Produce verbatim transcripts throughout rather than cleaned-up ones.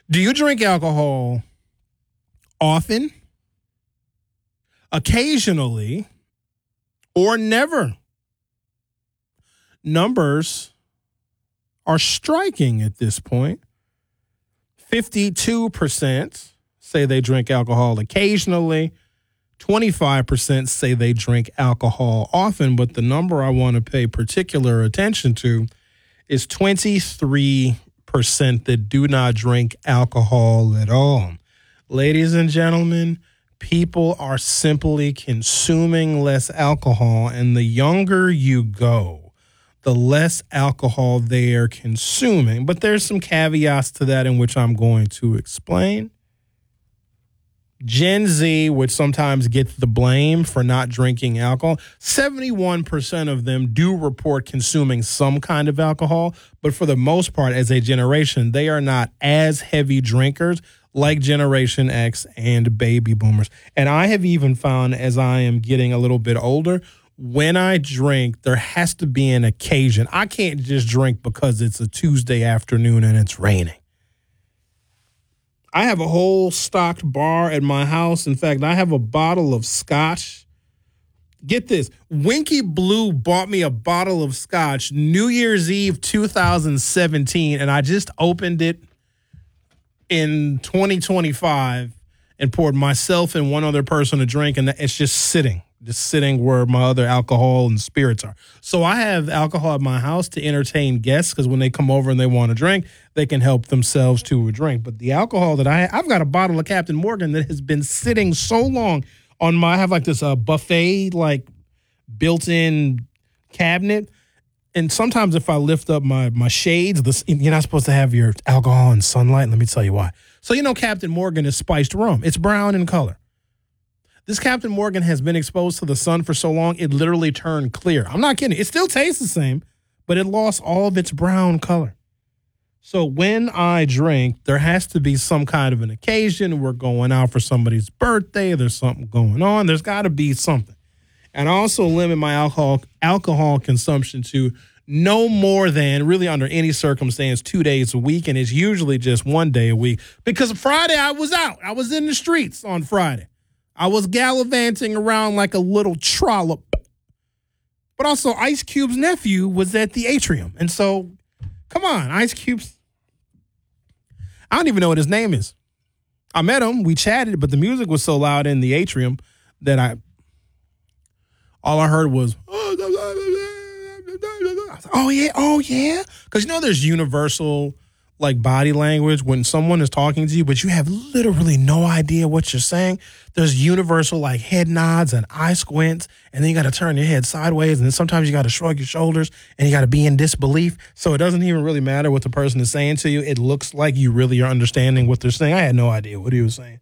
Do you drink alcohol often, occasionally, or never? Numbers are striking at this point. fifty-two percent say they drink alcohol occasionally. twenty-five percent say they drink alcohol often, but the number I want to pay particular attention to is twenty-three percent that do not drink alcohol at all. Ladies and gentlemen, people are simply consuming less alcohol, and the younger you go, the less alcohol they are consuming. But there's some caveats to that in which I'm going to explain. Gen Z, which sometimes gets the blame for not drinking alcohol, seventy-one percent of them do report consuming some kind of alcohol, but for the most part, as a generation, they are not as heavy drinkers like Generation X and baby boomers. And I have even found, as I am getting a little bit older, when I drink, there has to be an occasion. I can't just drink because it's a Tuesday afternoon and it's raining. I have a whole stocked bar at my house. In fact, I have a bottle of scotch. Get this. Winky Blue bought me a bottle of scotch New Year's Eve two thousand seventeen, and I just opened it in twenty twenty-five and poured myself and one other person a drink, and it's just sitting, just sitting where my other alcohol and spirits are. So I have alcohol at my house to entertain guests, because when they come over and they want to drink, they can help themselves to a drink. But the alcohol that I I've got a bottle of Captain Morgan that has been sitting so long on my, I have like this uh, buffet, like built-in cabinet. And sometimes if I lift up my my shades, the, you're not supposed to have your alcohol in sunlight. Let me tell you why. So you know Captain Morgan is spiced rum. It's brown in color. This Captain Morgan has been exposed to the sun for so long, it literally turned clear. I'm not kidding. It still tastes the same, but it lost all of its brown color. So when I drink, there has to be some kind of an occasion. We're going out for somebody's birthday. There's something going on. There's got to be something. And I also limit my alcohol alcohol consumption to no more than, really under any circumstance, two days a week. And it's usually just one day a week. Because Friday I was out. I was in the streets on Friday. I was gallivanting around like a little trollop. But also Ice Cube's nephew was at the Atrium. And so, come on, Ice Cube's. I don't even know what his name is. I met him. We chatted, but the music was so loud in the Atrium that I, all I heard was, oh, yeah, oh, yeah. Because, you know, there's universal, like, body language when someone is talking to you, but you have literally no idea what you're saying. There's universal, like, head nods and eye squints, and then you got to turn your head sideways, and then sometimes you got to shrug your shoulders, and you got to be in disbelief. So it doesn't even really matter what the person is saying to you. It looks like you really are understanding what they're saying. I had no idea what he was saying.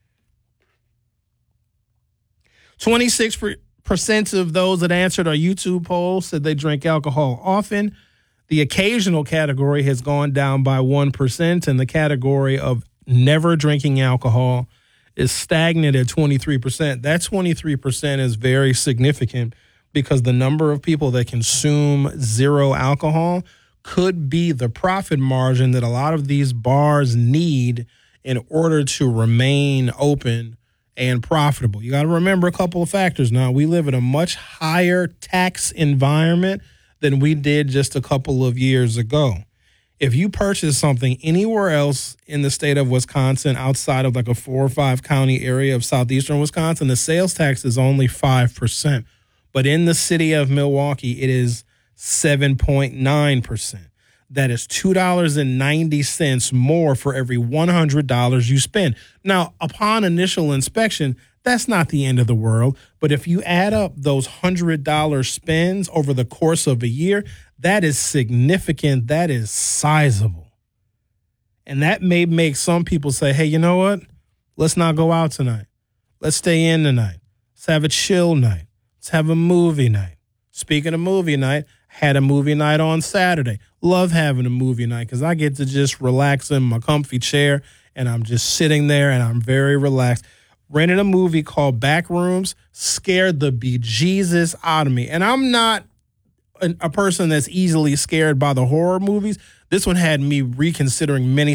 twenty-six percent of those that answered our YouTube poll said they drink alcohol often. The occasional category has gone down by one percent, and the category of never drinking alcohol is stagnant at twenty-three percent. That twenty-three percent is very significant because the number of people that consume zero alcohol could be the profit margin that a lot of these bars need in order to remain open and profitable. You got to remember a couple of factors. Now, we live in a much higher tax environment than we did just a couple of years ago. If you purchase something anywhere else in the state of Wisconsin outside of like a four or five county area of southeastern Wisconsin, the sales tax is only five percent. But in the city of Milwaukee, it is seven point nine percent. That is two dollars and ninety cents more for every one hundred dollars you spend. Now, upon initial inspection, that's not the end of the world. But if you add up those one hundred dollars spends over the course of a year, that is significant. That is sizable. And that may make some people say, hey, you know what? Let's not go out tonight. Let's stay in tonight. Let's have a chill night. Let's have a movie night. Speaking of movie night, had a movie night on Saturday. Love having a movie night because I get to just relax in my comfy chair and I'm just sitting there and I'm very relaxed. Rented a movie called Backrooms, scared the bejesus out of me. And I'm not a, a person that's easily scared by the horror movies. This one had me reconsidering many